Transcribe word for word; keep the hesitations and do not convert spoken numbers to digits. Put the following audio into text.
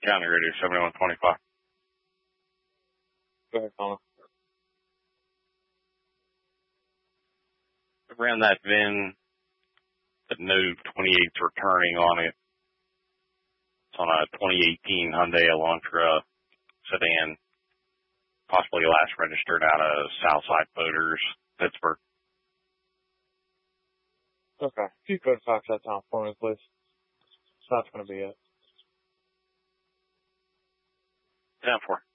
County Radio seventy-one twenty-five. Go ahead, Colin. I ran that V I N, the new twenty-eight's returning on it. It's on a twenty eighteen Hyundai Elantra sedan, possibly last registered out of Southside Motors, Pittsburgh. Okay. If you could fax that down for me, please. So that's going to be it. ten four.